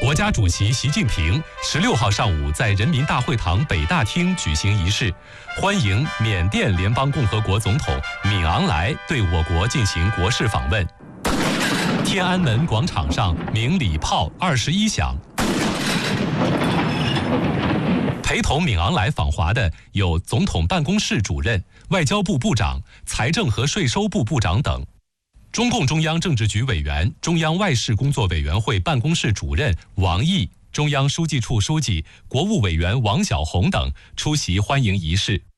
国家主席习近平16号上午在人民大会堂北大厅举行仪式，欢迎缅甸联邦共和国总统敏昂莱对我国进行国事访问。天安门广场上鸣礼炮21响。陪同敏昂莱访华的有总统办公室主任、外交部部长、财政和税收部部长等。中共中央政治局委员、中央外事工作委员会办公室主任王毅、中央书记处书记、国务委员王晓红等出席欢迎仪式。